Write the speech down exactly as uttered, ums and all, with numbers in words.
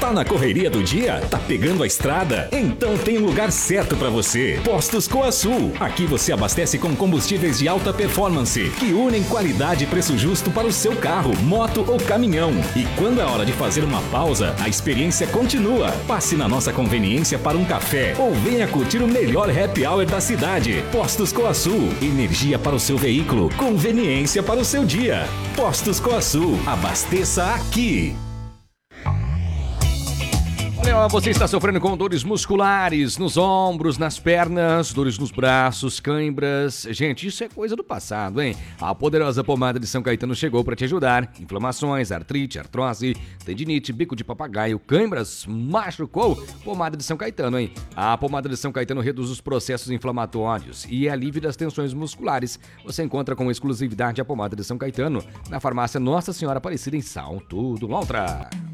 Tá na correria do dia? Tá pegando a estrada? Então tem um lugar certo pra você. Postos Coasul. Aqui você abastece com combustíveis de alta performance, que unem qualidade e preço justo para o seu carro, moto ou caminhão. E quando é hora de fazer uma pausa, a experiência continua. Passe na nossa conveniência para um café ou venha curtir o melhor happy hour da cidade. Postos Coasul. Energia para o seu veículo, conveniência para o seu dia. Postos Coasul. Abasteça aqui. Olha, você está sofrendo com dores musculares nos ombros, nas pernas, dores nos braços, cãibras. Gente, isso é coisa do passado, hein? A poderosa pomada de São Caetano chegou para te ajudar. Inflamações, artrite, artrose, tendinite, bico de papagaio, cãibras, machucou? Pomada de São Caetano, hein? A pomada de São Caetano reduz os processos inflamatórios e alívio das tensões musculares. Você encontra com exclusividade a pomada de São Caetano na farmácia Nossa Senhora Aparecida em Salto do Lontra.